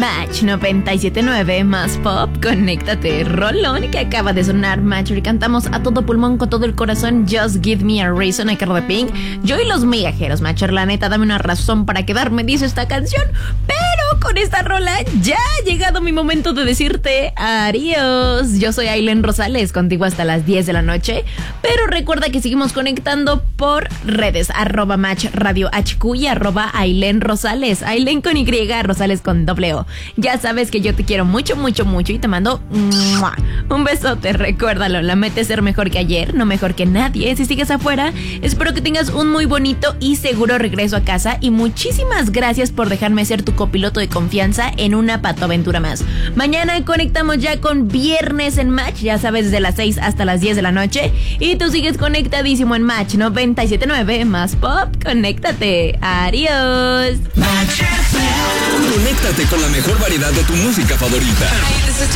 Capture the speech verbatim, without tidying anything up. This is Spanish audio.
Match noventa y siete punto nueve más pop, conéctate. Rolón que acaba de sonar, Match. Y cantamos a todo pulmón, con todo el corazón, Just Give Me a Reason, a Cardi B. Yo y los migajeros, Match, la neta, dame una razón para quedarme, dice esta canción. Pero con esta rola ya ha llegado mi momento de decirte adiós. Yo soy Ailén Rosales, contigo hasta las diez de la noche. Pero recuerda que seguimos conectando por redes, arroba Match Radio H Q y arroba Ailén Rosales. Ailén con Y, Rosales con doble O. Ya sabes que yo te quiero mucho, mucho, mucho y te mando ¡mua! Un besote. Recuérdalo, la meta es ser mejor que ayer, no mejor que nadie. Si sigues afuera, espero que tengas un muy bonito y seguro regreso a casa. Y muchísimas gracias por dejarme ser tu copiloto de confianza en una patoaventura más. Mañana conectamos ya con Viernes en Match, ya sabes, desde las seis hasta las diez de la noche. Y tú sigues conectadísimo en Match noventa y siete punto nueve más pop. Conéctate. Adiós. Conéctate con la mejor variedad de tu música favorita.